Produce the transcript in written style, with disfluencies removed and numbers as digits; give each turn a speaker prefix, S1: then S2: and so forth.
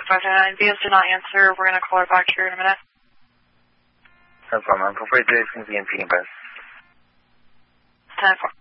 S1: 509. BS did not answer. We're going to call her back here in a minute.
S2: No problem. Feel free to do things again, Phoenix.
S1: 10-4.